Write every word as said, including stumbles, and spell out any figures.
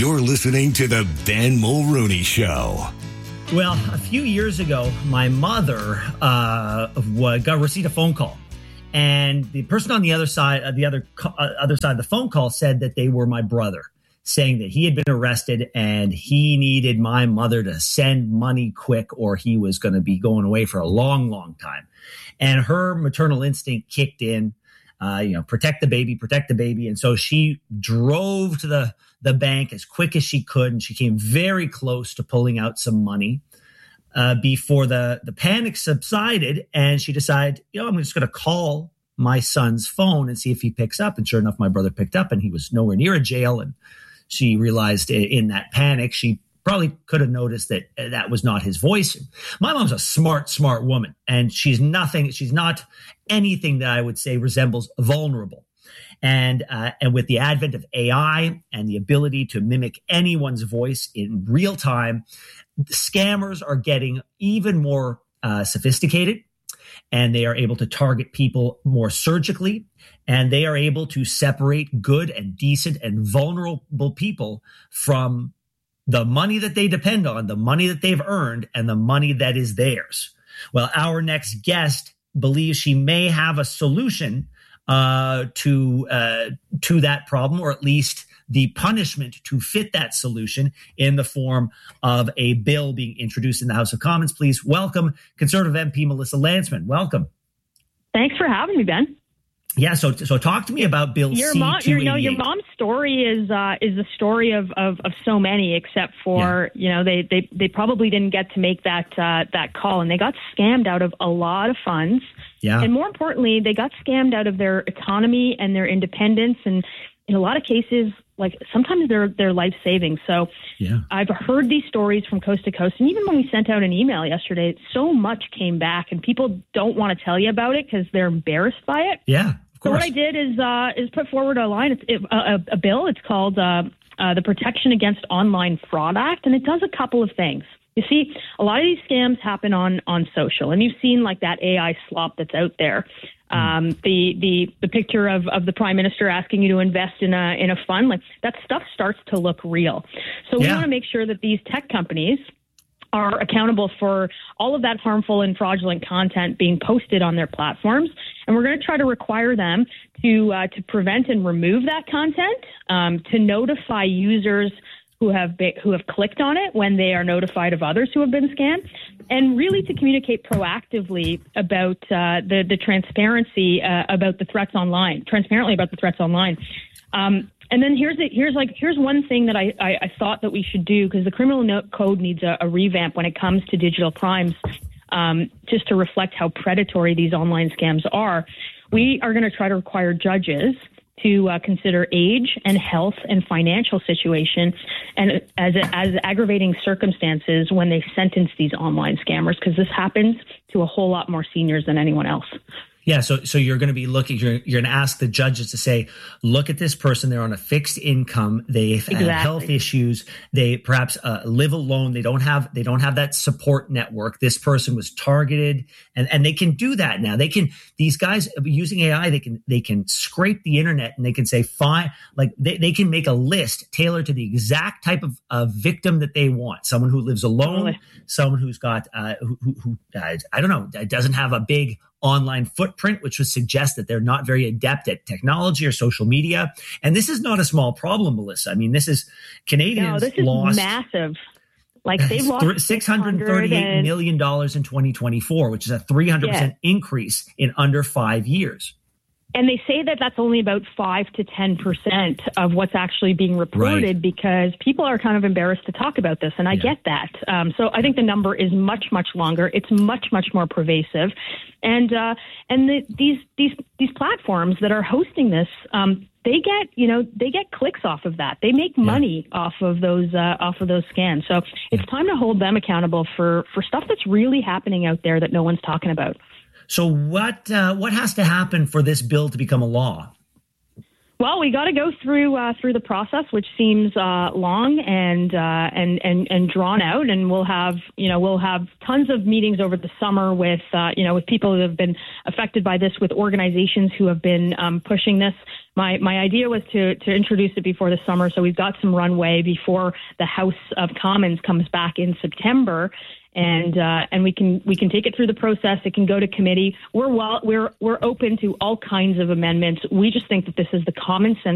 You're listening to the Ben Mulrooney Show. Well, a few years ago, my mother uh, got received a phone call, and the person on the other side, uh, the other uh, other side of the phone call, said that they were my brother, saying that he had been arrested and he needed my mother to send money quick, or he was going to be going away for a long, long time. And her maternal instinct kicked in. Uh, you know, protect the baby, protect the baby. And so she drove to the, the bank as quick as she could. And she came very close to pulling out some money uh, before the, the panic subsided. And she decided, you know, I'm just going to call my son's phone and see if he picks up. And sure enough, my brother picked up and he was nowhere near a jail. And she realized in that panic, she probably could have noticed that that was not his voice. My mom's a smart, smart woman, and she's nothing. She's not anything that I would say resembles vulnerable. And uh, and with the advent of A I and the ability to mimic anyone's voice in real time, scammers are getting even more uh, sophisticated, and they are able to target people more surgically, and they are able to separate good and decent and vulnerable people from the money that they depend on, the money that they've earned, and the money that is theirs. Well, our next guest believes she may have a solution uh, to uh, to that problem, or at least the punishment to fit that solution in the form of a bill being introduced in the House of Commons. Please welcome Conservative M P Melissa Lantsman. Welcome. Thanks for having me, Ben. Yeah, so so talk to me about Bill your C mom, two eighty-eight. You know, your mom's story is uh, is the story of, of, of so many, except for yeah. you know they, they, they probably didn't get to make that uh, that call, and they got scammed out of a lot of funds. Yeah, and more importantly, they got scammed out of their autonomy and their independence, and in a lot of cases, like sometimes they're they're life saving. So yeah. I've heard these stories from coast to coast, and even when we sent out an email yesterday, so much came back, and people don't want to tell you about it because they're embarrassed by it. Yeah. So what I did is uh, is put forward a line, it's, it, a, a bill. It's called uh, uh, the Protection Against Online Fraud Act, and it does a couple of things. You see, a lot of these scams happen on on social, and you've seen like that A I slop that's out there. Um, the the the picture of, of the Prime Minister asking you to invest in a in a fund, like that stuff starts to look real. So yeah. we want to make sure that these tech companies are accountable for all of that harmful and fraudulent content being posted on their platforms. And we're going to try to require them to uh, to prevent and remove that content, um, to notify users who have be- who have clicked on it when they are notified of others who have been scammed, and really to communicate proactively about uh, the, the transparency uh, about the threats online, transparently about the threats online. Um, And then here's it. Here's like here's one thing that I, I, I thought that we should do, because the criminal no- code needs a, a revamp when it comes to digital crimes, um, just to reflect how predatory these online scams are. We are going to try to require judges to uh, consider age and health and financial situation and as as aggravating circumstances when they sentence these online scammers, because this happens to a whole lot more seniors than anyone else. Yeah, so so you're going to be looking, you're, you're going to ask the judges to say, look at this person, they're on a fixed income, they exactly. have health issues, they perhaps uh, live alone, they don't have they don't have that support network. This person was targeted, and, and they can do that now. They can, these guys using A I, they can they can scrape the internet and they can say, fine, like they, they can make a list tailored to the exact type of uh, victim that they want. Someone who lives alone, totally. someone who's got uh, who, who, who uh, I don't know, doesn't have a big online footprint, which would suggest that they're not very adept at technology or social media. And this is not a small problem, Melissa. I mean, this is Canadians no, this is lost massive. Like they've lost six hundred thirty-eight million dollars in twenty twenty-four, which is a three hundred percent yeah. increase in under five years. And they say that that's only about five to ten percent of what's actually being reported, right. because people are kind of embarrassed to talk about this. And I yeah. get that. Um, so I think the number is much, much longer. It's much, much more pervasive. And uh, and the, these these these platforms that are hosting this, um, they get, you know, they get clicks off of that. They make money yeah. off of those uh, off of those scans. So it's time to hold them accountable for, for stuff that's really happening out there that no one's talking about. So what uh, what has to happen for this bill to become a law? Well, we got to go through uh, through the process, which seems uh, long and, uh, and and and drawn out, and we'll have you know we'll have tons of meetings over the summer with uh, you know with people who have been affected by this, with organizations who have been um, pushing this. My my idea was to to introduce it before the summer, so we've got some runway before the House of Commons comes back in September. And uh, and we can we can take it through the process. It can go to committee. We're well we're we're open to all kinds of amendments. We just think that this is the common sense